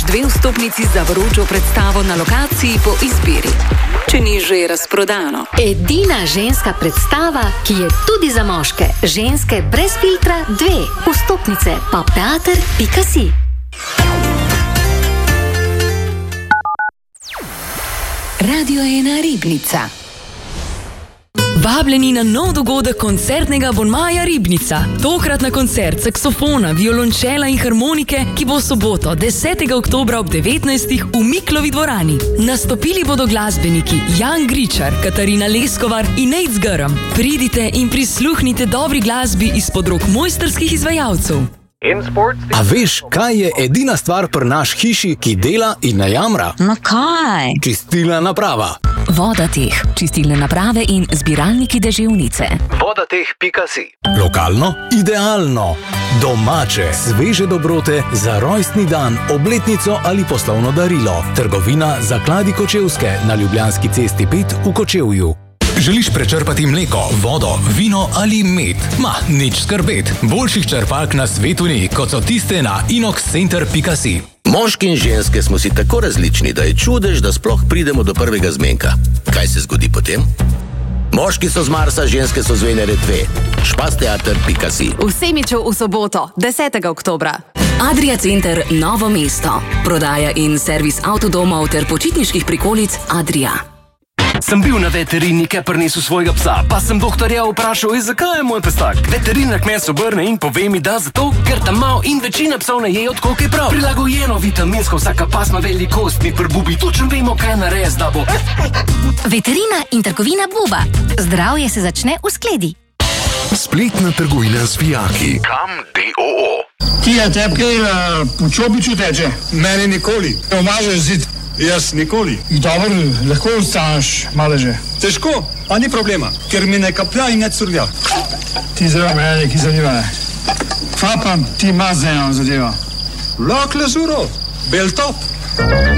2 vstopnici za vročo predstavo na lokaciji po izbiri. Če ni že razprodano. Edina ženska predstava, ki je tudi za moške. Ženske brez filtra 2. Vstopnice pa teater.si. Radio 1 Ribnica. Vabljeni na nov dogodek koncertnega abonmaja Ribnica. Tokrat na koncert saksofona, violončela in harmonike, ki bo v soboto 10. oktobra ob 19. v Miklovi dvorani. Nastopili bodo glasbeniki Jan Gričar, Katarina Leskovar in Nejc Grm. Pridite in prisluhnite dobri glasbi izpod rok mojstrskih izvajalcev. A veš, kaj je edina stvar pri naš hiši, ki dela in ne jamra? No kaj? Čistilna naprava. Vodateh, čistilne naprave in zbiralniki deževnice. Vodateh.si. Lokalno, idealno. Domače, sveže dobrote za rojstni dan, obletnico ali poslovno darilo. Trgovina Zakladi Kočevske na Ljubljanski cesti 5 v Kočevju. Želiš prečrpati mleko, vodo, vino ali med? Nič skrbet. Boljših črpalk na svetu ni, kot so tiste na inoxcenter.si. Moški in ženske smo si tako različni, da je čudež, da sploh pridemo do prvega zmenka. Kaj se zgodi potem? Moški so z Marsa, ženske so z Venere 2. Špasteater.si. V Semiču v soboto, 10. oktobra. Adria Center Novo mesto. Prodaja in servis avtodomov ter počitniških prikolic Adria. Sem bil na veterini, ker prinesel svojega psa, pa sem doktorja vprašal, zakaj je moj pes tak. Veterinar kmet se obrne in pove mi, da zato, ker tam mal in večina psov ne je od koliko je prav. Prilagojeno vitaminsko, vsaka pasma velikost mi prbubi, točno vemo, kaj nares, da bo. Veterina in trgovina Buba. Zdravje se začne v skledi. Spletna trgovina z vijaki. Kam DOO. Ti je tepkej po čopiču teče? Meni nikoli. Omažeš zid. Jaz nikoli. Dobro, lahko ostaneš maleže. Težko, a ni problema, ker mi ne kaplja in ne curlja. Ti zelo mene neki zanima. Fapam, ti ima za eno zadevo. Lak lezuro, bel top.